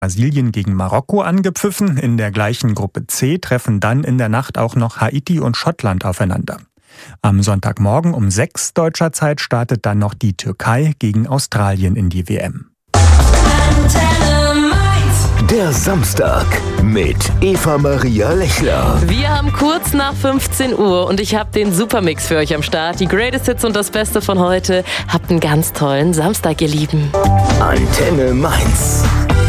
Brasilien gegen Marokko angepfiffen. In der gleichen Gruppe C treffen dann in der Nacht auch noch Haiti und Schottland aufeinander. Am Sonntagmorgen um 6 deutscher Zeit startet dann noch die Türkei gegen Australien in die WM. Der Samstag mit Eva Maria Lechler. Wir haben kurz nach 15 Uhr und ich habe den Supermix für euch am Start. Die Greatest Hits und das Beste von heute. Habt einen ganz tollen Samstag, ihr Lieben. Antenne Mainz.